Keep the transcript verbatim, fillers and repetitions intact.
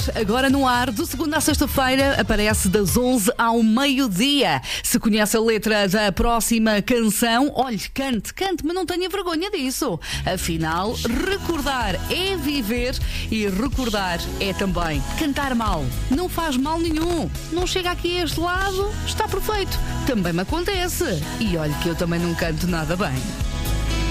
agora no ar, de segunda à sexta-feira, aparece das onze ao meio-dia. Se conhece a letra da próxima canção, olhe, cante, cante, mas não tenha vergonha disso. Afinal, recordar é viver e recordar é também cantar mal. Não faz mal nenhum. Não chega aqui a este lado, está perfeito. Também me acontece. E olhe que eu também não canto nada bem.